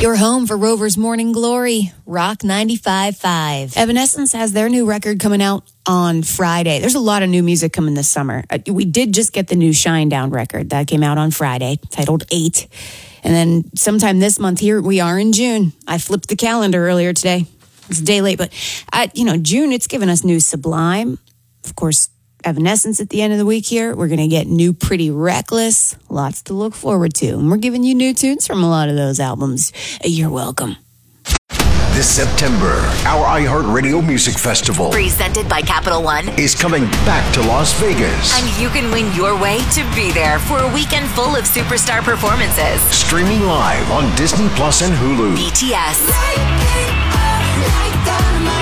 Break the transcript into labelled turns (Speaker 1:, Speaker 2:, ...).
Speaker 1: Your home for Rover's Morning Glory, Rock 95.5. Evanescence has their new record coming out on Friday. There's a lot of new music coming this summer. We did just get the new Shinedown record. That came out on Friday, titled 8. And then sometime this month, here we are in June. I flipped the calendar earlier today. It's a day late, but June, it's given us new Sublime. Of course, Evanescence at the end of the week here. We're going to get new Pretty Reckless. Lots to look forward to. And we're giving you new tunes from a lot of those albums. You're welcome.
Speaker 2: This September, our iHeartRadio Music Festival,
Speaker 3: presented by Capital One,
Speaker 2: is coming back to Las Vegas.
Speaker 3: And you can win your way to be there for a weekend full of superstar performances.
Speaker 2: Streaming live on Disney Plus and Hulu.
Speaker 3: BTS.